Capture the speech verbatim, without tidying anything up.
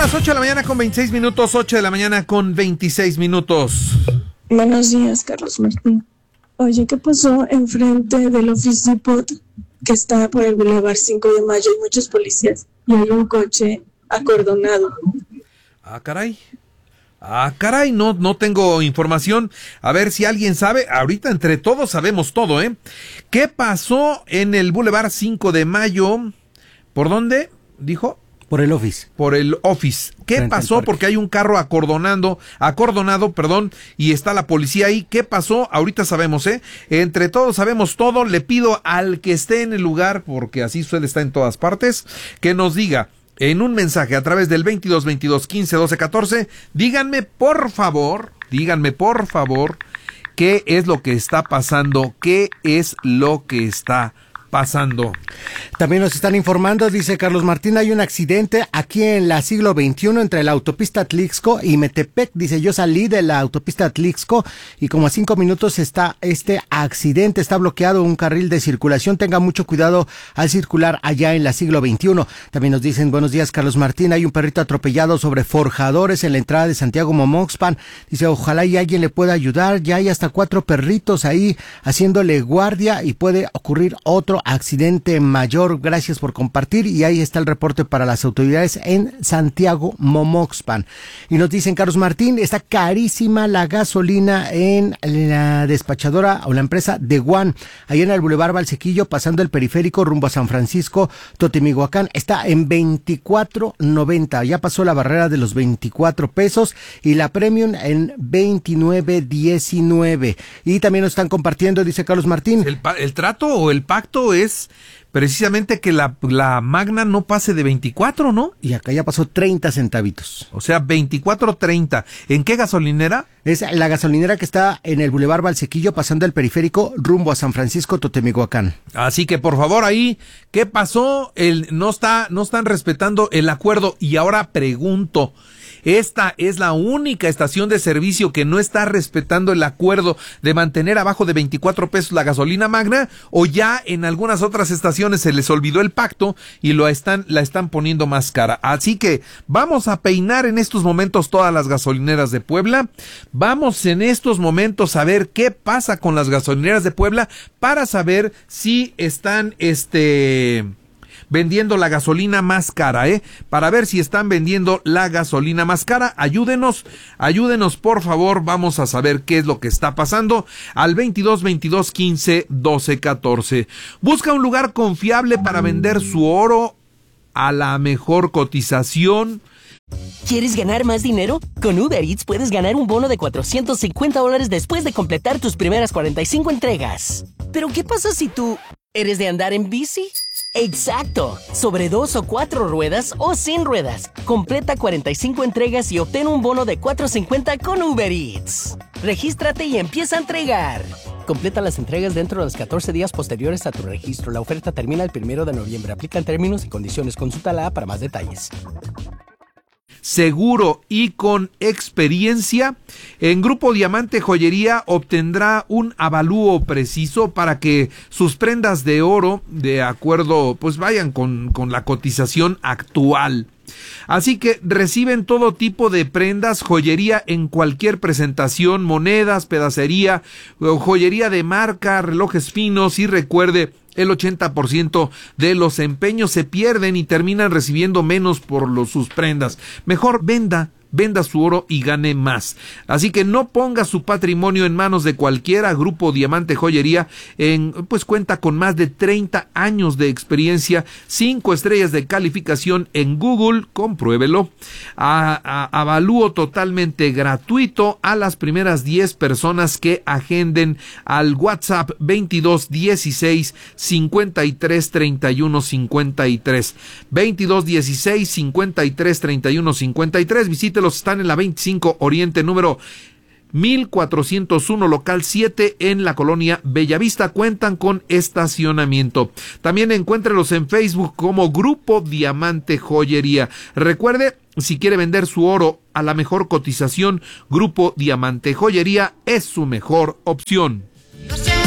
las ocho de la mañana con veintiséis minutos, ocho de la mañana con veintiséis minutos. Buenos días, Carlos Martín. Oye, ¿qué pasó enfrente del Office Depot que está por el Boulevard cinco de mayo? Hay muchos policías y hay un coche acordonado. Ah, caray. Ah, caray, no, no tengo información. A ver si alguien sabe. Ahorita entre todos sabemos todo, ¿eh? ¿Qué pasó en el Boulevard cinco de mayo? ¿Por dónde? ¿Dijo? Por el Office. Por el Office. ¿Qué Frente pasó? Porque hay un carro acordonando, acordonado, perdón, y está la policía ahí. ¿Qué pasó? Ahorita sabemos, ¿eh? Entre todos sabemos todo. Le pido al que esté en el lugar, porque así suele estar en todas partes, que nos diga en un mensaje a través del veintidós, veintidós, quince, doce, catorce, díganme por favor, díganme por favor, qué es lo que está pasando, qué es lo que está pasando. También nos están informando, dice Carlos Martín, hay un accidente aquí en la siglo veintiuno entre la autopista Atlixco y Metepec. Dice, yo salí de la autopista Atlixco y como a cinco minutos está este accidente, está bloqueado un carril de circulación. Tenga mucho cuidado al circular allá en la siglo veintiuno. También nos dicen, buenos días Carlos Martín, hay un perrito atropellado sobre forjadores en la entrada de Santiago Momoxpan. Dice, ojalá y alguien le pueda ayudar, ya hay hasta cuatro perritos ahí haciéndole guardia y puede ocurrir otro accidente mayor. Gracias por compartir y ahí está el reporte para las autoridades en Santiago Momoxpan. Y nos dicen, Carlos Martín, está carísima la gasolina en la despachadora o la empresa de One, ahí en el Boulevard Valsequillo, pasando el periférico rumbo a San Francisco, Totemihuacán, está en veinticuatro noventa, ya pasó la barrera de los veinticuatro pesos y la Premium en veintinueve diecinueve. Y también nos están compartiendo, dice Carlos Martín, el, el trato o el pacto es precisamente que la, la Magna no pase de veinticuatro, ¿no? Y acá ya pasó treinta centavitos. O sea, veinticuatro treinta. ¿En qué gasolinera? Es la gasolinera que está en el Boulevard Valsequillo, pasando el periférico rumbo a San Francisco, Totemihuacán. Así que por favor ahí, ¿qué pasó? El, no está, no están respetando el acuerdo. Y ahora pregunto, ¿esta es la única estación de servicio que no está respetando el acuerdo de mantener abajo de veinticuatro pesos la gasolina Magna? ¿O ya en algunas otras estaciones se les olvidó el pacto y lo están, la están poniendo más cara? Así que vamos a peinar en estos momentos todas las gasolineras de Puebla. Vamos en estos momentos a ver qué pasa con las gasolineras de Puebla para saber si están, este... vendiendo la gasolina más cara, ¿eh? Para ver si están vendiendo la gasolina más cara. Ayúdenos, ayúdenos por favor, vamos a saber qué es lo que está pasando al veintidós, veintidós, quince, doce, catorce. Busca un lugar confiable para vender su oro a la mejor cotización. ¿Quieres ganar más dinero? Con Uber Eats puedes ganar un bono de cuatrocientos cincuenta dólares después de completar tus primeras cuarenta y cinco entregas. Pero ¿qué pasa si tú eres de andar en bici? ¡Exacto! Sobre dos o cuatro ruedas o sin ruedas. Completa cuarenta y cinco entregas y obtén un bono de cuatrocientos cincuenta con Uber Eats. Regístrate y empieza a entregar. Completa las entregas dentro de los catorce días posteriores a tu registro. La oferta termina el primero de noviembre. Aplican términos y condiciones. Consulta la para más detalles. Seguro y con experiencia, en Grupo Diamante Joyería obtendrá un avalúo preciso para que sus prendas de oro, de acuerdo, pues vayan con, con la cotización actual. Así que reciben todo tipo de prendas, joyería en cualquier presentación, monedas, pedacería, joyería de marca, relojes finos y recuerde, el ochenta por ciento de los empeños se pierden y terminan recibiendo menos por los, sus prendas. Mejor venda. Venda su oro y gane más. Así que no ponga su patrimonio en manos de cualquiera. Grupo Diamante Joyería en, pues cuenta con más de treinta años de experiencia, cinco estrellas de calificación en Google, compruébelo. A, a, avalúo totalmente gratuito a las primeras diez personas que agenden al WhatsApp veintidós dieciséis cincuenta y tres treinta y uno cincuenta y tres. veintidós dieciséis cincuenta y tres treinta y uno cincuenta y tres. Visite los están en la veinticinco Oriente número mil cuatrocientos uno, local siete, en la colonia Bellavista. Cuentan con estacionamiento. También encuéntrelos en Facebook como Grupo Diamante Joyería. Recuerde, si quiere vender su oro a la mejor cotización, Grupo Diamante Joyería es su mejor opción.